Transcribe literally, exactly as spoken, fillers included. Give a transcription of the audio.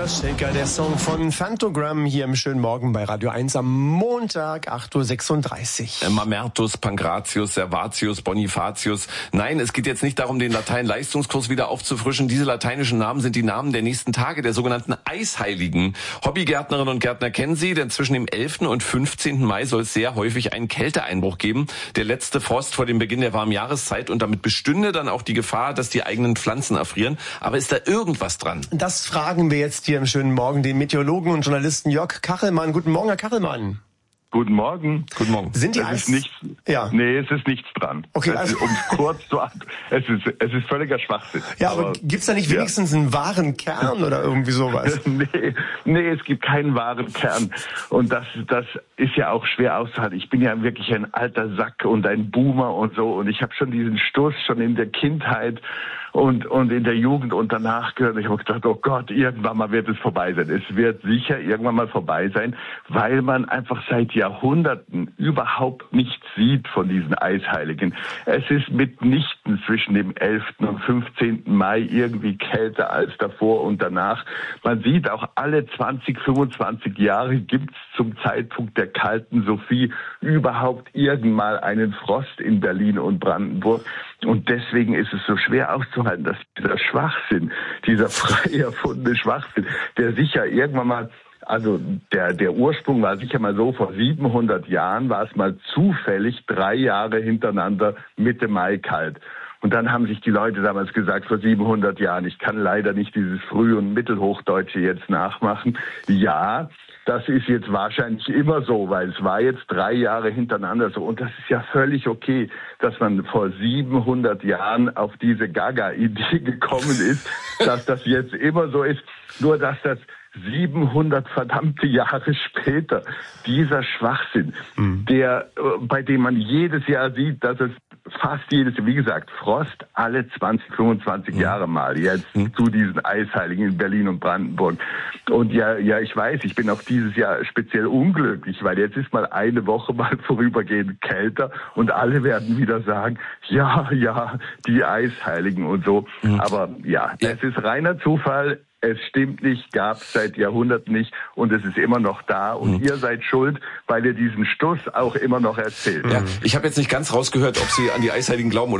Shaker, Shaker, der Song von Phantogram hier im schönen Morgen bei Radio eins am Montag, acht Uhr sechsunddreißig. Mamertus, Pankratius, Servatius, Bonifatius. Nein, es geht jetzt nicht darum, den Latein-Leistungskurs wieder aufzufrischen. Diese lateinischen Namen sind die Namen der nächsten Tage, der sogenannten Eisheiligen. Hobbygärtnerinnen und Gärtner kennen sie, denn zwischen dem elften und fünfzehnten Mai soll es sehr häufig einen Kälteeinbruch geben. Der letzte Frost vor dem Beginn der warmen Jahreszeit, und damit bestünde dann auch die Gefahr, dass die eigenen Pflanzen erfrieren. Aber ist da irgendwas dran? Das fragen wir jetzt hier im schönen Morgen den Meteorologen und Journalisten Jörg Kachelmann. Guten Morgen, Herr Kachelmann. Guten Morgen. Guten Morgen. Sind die es Eis... ist nichts, ja. Nee, es ist nichts dran. Okay, es also... ist, um kurz zu es ist, es ist völliger Schwachsinn. Ja, aber, aber gibt's da nicht wenigstens ja. einen wahren Kern oder irgendwie sowas? nee, nee, es gibt keinen wahren Kern. Und das, das ist ja auch schwer auszuhalten. Ich bin ja wirklich ein alter Sack und ein Boomer und so. Und ich habe schon diesen Stoß schon in der Kindheit und und in der Jugend und danach gehört. Ich habe gedacht, oh Gott, irgendwann mal wird es vorbei sein. Es wird sicher irgendwann mal vorbei sein, weil man einfach seit Jahrhunderten überhaupt nichts sieht von diesen Eisheiligen. Es ist mitnichten zwischen dem elften und fünfzehnten Mai irgendwie kälter als davor und danach. Man sieht auch alle zwanzig, fünfundzwanzig Jahre gibt es zum Zeitpunkt der kalten Sophie überhaupt irgendwann mal einen Frost in Berlin und Brandenburg. Und deswegen ist es so schwer auszuhalten, dass dieser Schwachsinn, dieser frei erfundene Schwachsinn, der sicher irgendwann mal, also der der Ursprung war sicher mal so, vor siebenhundert Jahren war es mal zufällig drei Jahre hintereinander Mitte Mai kalt. Und dann haben sich die Leute damals gesagt, vor siebenhundert Jahren, ich kann leider nicht dieses Früh- und Mittelhochdeutsche jetzt nachmachen. Ja, das ist jetzt wahrscheinlich immer so, weil es war jetzt drei Jahre hintereinander so. Und das ist ja völlig okay, dass man vor siebenhundert Jahren auf diese Gaga-Idee gekommen ist, dass das jetzt immer so ist. Nur, dass das siebenhundert verdammte Jahre später, dieser Schwachsinn, mhm. der, bei dem man jedes Jahr sieht, dass es fast jedes, wie gesagt, Frost alle zwanzig, fünfundzwanzig mhm. Jahre mal jetzt mhm. zu diesen Eisheiligen in Berlin und Brandenburg. Und ja, ja, ich weiß, ich bin auch dieses Jahr speziell unglücklich, weil jetzt ist mal eine Woche mal vorübergehend kälter und alle werden wieder sagen, ja, ja, die Eisheiligen und so. Mhm. Aber ja, ja, es ist reiner Zufall. Es stimmt nicht, gab es seit Jahrhunderten nicht und es ist immer noch da und mhm. ihr seid schuld, weil ihr diesen Stuss auch immer noch erzählt. Ja, ich habe jetzt nicht ganz rausgehört, ob Sie an die Eisheiligen glauben oder